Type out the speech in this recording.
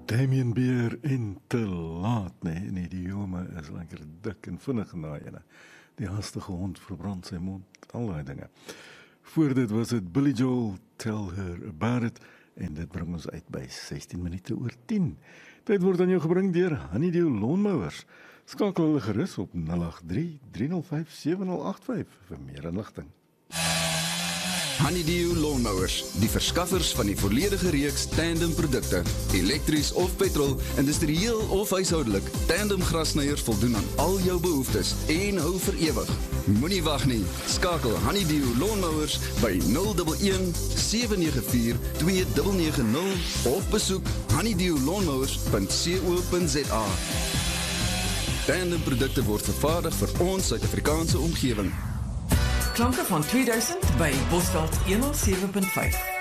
Damien Beer en te laat, nee, en die idiome is lekker dik en vinnig in daai ene. Die hastige hond verbrand sy mond, al die dinge. Voor dit was het Billy Joel, Tell Her About It, en dit bring ons uit by 16 minute oor 10. Dit word aan jou gebring deur Honeydew Lawnmowers. Skakel hulle gerus op 083-305-7085 vir meer inligting. Honeydew Lawnmowers, die verskaffers van die volledige reeks Tandem produkte, elektries of petrol, industrieel of huishoudelik. Tandem grassnyers voldoen aan al jou behoeftes en hou vir ewig. Moenie wag nie, skakel Honeydew Lawnmowers by 011-794-2990 of besoek honeydewlawnmowers.co.za. Tandem produkte word vervaardig vir ons Suid-Afrikaanse omgewing. Klanke van 2000 by Bosveld 107.5.